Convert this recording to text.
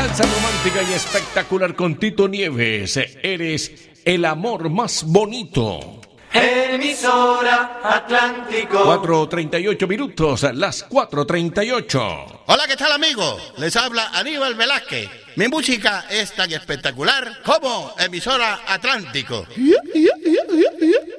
salsa romántica y espectacular con Tito Nieves. Eres el amor más bonito. Emisora Atlántico. 4:38 minutos, las 4:38. Hola, ¿qué tal, amigos? Les habla Aníbal Velázquez. Mi música es tan espectacular como Emisora Atlántico.